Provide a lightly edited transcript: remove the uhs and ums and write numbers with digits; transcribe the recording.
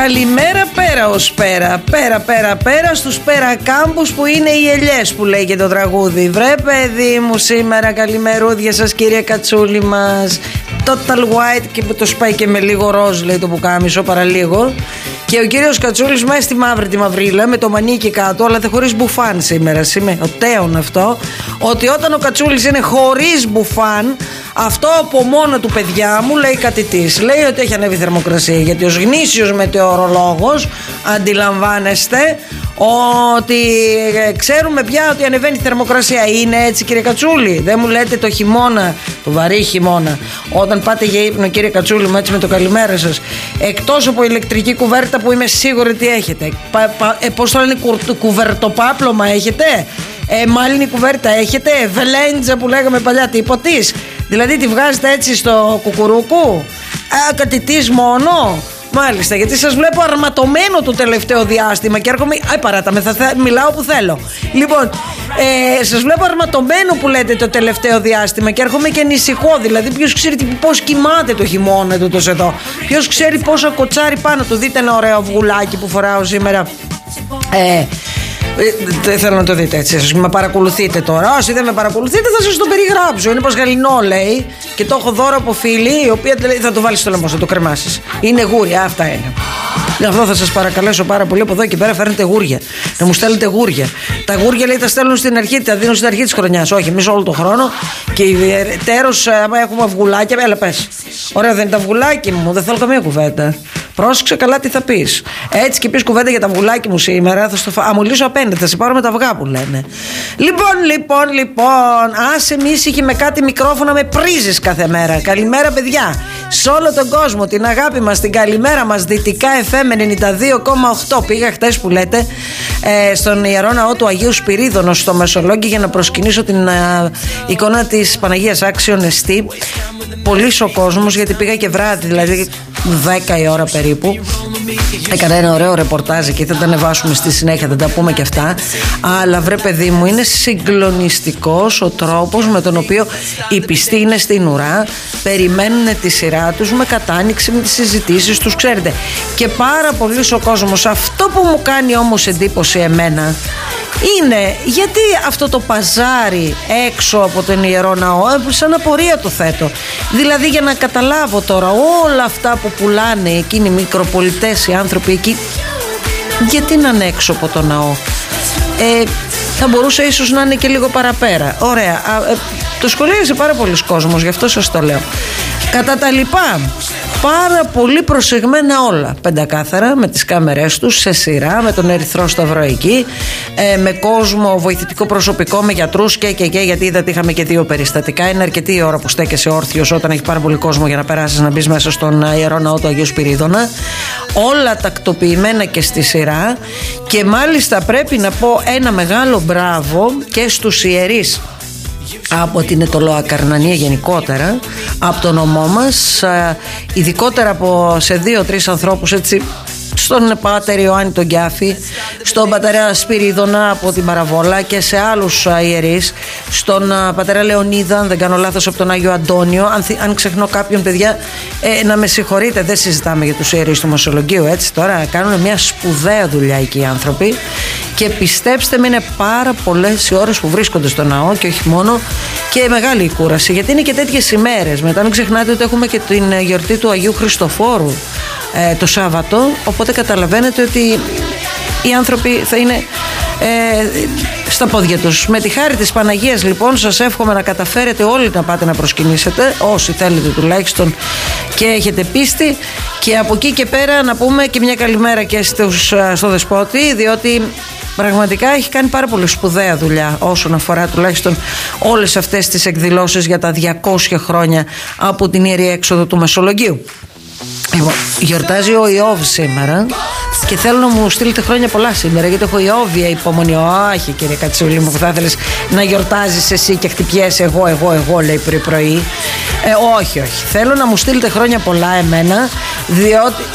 Καλημέρα πέρα ως πέρα. Πέρα στους περακάμπους που είναι οι ελιές που λέει και το τραγούδι. Βρε παιδί μου σήμερα, καλημερούδια σας κύριε Κατσούλη μας. Total white και που το σπάει και με λίγο ροζ λέει το πουκάμισο, παραλίγο. Και ο κύριος Κατσούλης μέσα στη μαύρη τη μαυρίλα με το μανίκι κάτω, αλλά χωρίς μπουφάν σήμερα. Ο τέον αυτό, ότι όταν ο Κατσούλης είναι χωρίς μπουφάν, αυτό από μόνο του, παιδιά μου, λέει κάτι της. Λέει ότι έχει ανέβει η θερμοκρασία. Γιατί ως γνήσιος μετεωρολόγος αντιλαμβάνεστε ότι ξέρουμε πια ότι ανεβαίνει η θερμοκρασία. Είναι έτσι, κύριε Κατσούλη? Δεν μου λέτε το χειμώνα, το βαρύ χειμώνα, όταν πάτε για ύπνο, κύριε Κατσούλη μου, έτσι με το καλημέρα σας, εκτός από ηλεκτρική κουβέρτα που είμαι σίγουρη τι έχετε, πώς το λένε, κουβερτοπάπλωμα έχετε, μάλινη κουβέρτα έχετε, βελέντζα που λέγαμε παλιά, τύποτης, δηλαδή τη βγάζετε έτσι στο κουκουρούκου, κατητής μόνο? Μάλιστα, γιατί σας βλέπω αρματωμένο το τελευταίο διάστημα και έρχομαι. Παράτα με, θα μιλάω που θέλω. Λοιπόν, σας βλέπω αρματωμένο που λέτε το τελευταίο διάστημα και έρχομαι και ανησυχώ. Δηλαδή, ποιος ξέρει πώς κοιμάται το χειμώνα τούτος εδώ. Ποιος ξέρει πόσα κοτσάρι πάνω του. Δείτε ένα ωραίο αυγουλάκι που φοράω σήμερα. Δεν θέλω να το δείτε έτσι. Σας με παρακολουθείτε τώρα. Όσοι δεν με παρακολουθείτε, θα σας το περιγράψω. Είναι πασγαλινό, λέει. Και το έχω δώρο από φίλη, η οποία λέει, θα το βάλει στο λαιμό, θα το κρεμάσεις. Είναι γούρια, αυτά είναι. Γι' αυτό θα σας παρακαλέσω πάρα πολύ από εδώ και πέρα, φέρνετε γούρια. Να μου στέλνετε γούρια. Τα γούρια, λέει, τα στέλνουν στην αρχή, τα δίνουν στην αρχή της χρονιάς. Όχι, εμείς όλο τον χρόνο. Και τέλος, άμα έχουμε αυγουλάκια, έλα πες. Ωραία, δεν είναι τα αυγουλάκι μου, δεν θέλω καμία κουβέντα. Πρόσεξε καλά τι θα πεις. Έτσι και πεις κουβέντα για τα αυγουλάκι μου σήμερα, θα στο μου λύσω απέναντι, θα σε πάρω με τα αυγά που λένε. Λοιπόν, άσε μη ήσυχη με κάτι μικρόφωνα με πρίζεις κάθε μέρα. Καλημέρα, παιδιά. Σε όλο τον κόσμο, την αγάπη μας, την καλημέρα μας. Δυτικά FM 92,8. Πήγα χτες που λέτε στον Ιερό Ναό του Αγίου Σπυρίδωνος στο Μεσολόγγι για να προσκυνήσω την εικόνα της Παναγίας Άξιον Εστί. Πολύς ο κόσμος, γιατί πήγα και βράδυ, δηλαδή 10 η ώρα περίπου. Έκανα ένα ωραίο ρεπορτάζ και θα τα ανεβάσουμε στη συνέχεια, θα τα πούμε και αυτά. Αλλά βρε παιδί μου, είναι συγκλονιστικός ο τρόπος με τον οποίο οι πιστοί είναι στην ουρά, περιμένουν τη σειρά τους με κατάνοιξη, με τις συζητήσεις τους, ξέρετε. Και πάρα πολύς ο κόσμος. Αυτό που μου κάνει όμως εντύπωση εμένα είναι γιατί αυτό το παζάρι έξω από τον Ιερό Ναό, σαν απορία το θέτω. Δηλαδή, για να καταλάβω τώρα όλα αυτά που πουλάνε εκείνοι οι μικροπολιτές, οι άνθρωποι εκεί, γιατί να είναι έξω από τον ναό? Θα μπορούσε ίσως να είναι και λίγο παραπέρα. Ωραία, το σχολίασε πάρα πολλοί κόσμος, γι' αυτό σας το λέω. Κατά τα λοιπά, πάρα πολύ προσεγμένα όλα, πεντακάθαρα, με τις κάμερές τους, σε σειρά, με τον Ερυθρό Σταυρό εκεί, με κόσμο, βοηθητικό προσωπικό, με γιατρούς και γιατί είδατε είχαμε και 2 περιστατικά. Είναι αρκετή η ώρα που στέκεσαι όρθιος όταν έχει πάρα πολύ κόσμο για να περάσεις να μπεις μέσα στον Ιερό Ναό του Αγίου Σπυρίδωνα. Όλα τακτοποιημένα και στη σειρά. Και μάλιστα πρέπει να πω ένα μεγάλο μπράβο και στους ιερείς από την Αιτωλοακαρνανία γενικότερα, από τον νομό μας, ειδικότερα σε 2-3 ανθρώπους, έτσι, στον Πάτερ Ιωάννη τον Κιάφη, στον Πατέρα Σπυρίδωνα από την Παραβόλα και σε άλλους ιερείς, στον Πατέρα Λεωνίδα, αν δεν κάνω λάθος, από τον Άγιο Αντώνιο. Αν ξεχνώ κάποιον, παιδιά, να με συγχωρείτε, δεν συζητάμε για τους ιερείς του Μεσολογγίου, έτσι. Τώρα κάνουν μια σπουδαία δουλειά εκεί οι άνθρωποι και πιστέψτε με, είναι πάρα πολλές οι ώρες που βρίσκονται στο ναό και όχι μόνο, και μεγάλη η κούραση, γιατί είναι και τέτοιες ημέρες. Μετά μην ξεχνάτε ότι έχουμε και την γιορτή του Αγίου Χριστοφόρου το Σάββατο, οπότε καταλαβαίνετε ότι οι άνθρωποι θα είναι στα πόδια τους. Με τη χάρη της Παναγίας, λοιπόν, σας εύχομαι να καταφέρετε όλοι να πάτε να προσκυνήσετε, όσοι θέλετε τουλάχιστον και έχετε πίστη. Και από εκεί και πέρα να πούμε και μια καλημέρα και στο Δεσπότη, διότι πραγματικά έχει κάνει πάρα πολύ σπουδαία δουλειά όσον αφορά τουλάχιστον όλες αυτές τις εκδηλώσεις για τα 200 χρόνια από την Ιερή Έξοδο του Μεσολογγίου. Λοιπόν, γιορτάζει ο Ιώβ σήμερα και θέλω να μου στείλετε χρόνια πολλά σήμερα, γιατί έχω Ιώβια υπομονή. Όχι, κύριε Κατσούλη μου, που θα ήθελες να γιορτάζεις εσύ και χτυπιέσαι εγώ, λέει πρωί. Όχι. Θέλω να μου στείλετε χρόνια πολλά εμένα, διότι